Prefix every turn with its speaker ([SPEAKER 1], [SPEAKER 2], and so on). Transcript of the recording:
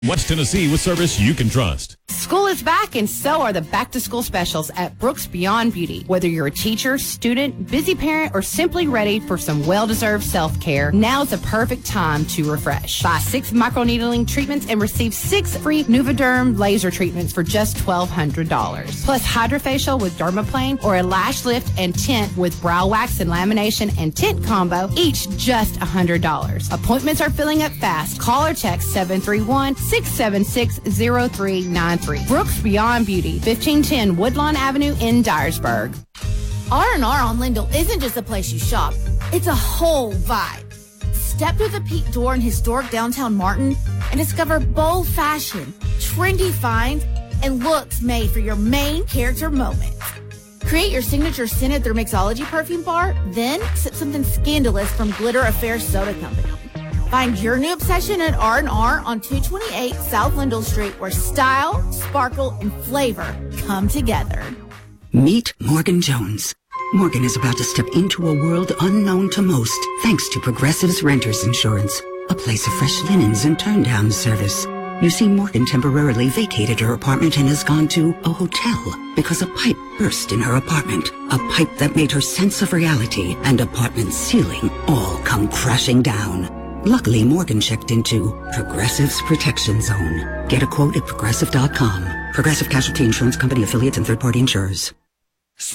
[SPEAKER 1] West Tennessee with service you can trust.
[SPEAKER 2] School is back, and so are the back-to-school specials at Brooks Beyond Beauty. Whether you're a teacher, student, busy parent, or simply ready for some well-deserved self-care, now's the perfect time to refresh. Buy 6 microneedling treatments and receive 6 free Nuvaderm laser treatments for just $1,200. Plus hydrofacial with Dermaplane or a lash lift and tint with brow wax and lamination and tint combo, each just $100. Appointments are filling up fast. Call or text 731-676-0393. Brooks Beyond Beauty, 1510 Woodlawn Avenue in Dyersburg.
[SPEAKER 3] R&R on Lindell isn't just a place you shop. It's a whole vibe. Step through the peak door in historic downtown Martin and discover bold fashion, trendy finds, and looks made for your main character moment. Create your signature scented through Mixology perfume bar, then sip something scandalous from Glitter Affair Soda Company. Find your new obsession at R&R on 228 South Lindell Street, where style, sparkle, and flavor come together.
[SPEAKER 4] Meet Morgan Jones. Morgan is about to step into a world unknown to most, thanks to Progressive's Renters Insurance, a place of fresh linens and turn-down service. You see, Morgan temporarily vacated her apartment and has gone to a hotel because a pipe burst in her apartment. A pipe that made her sense of reality and apartment ceiling all come crashing down. Luckily, Morgan checked into Progressive's Protection Zone. Get a quote at Progressive.com. Progressive Casualty Insurance Company affiliates and third-party insurers.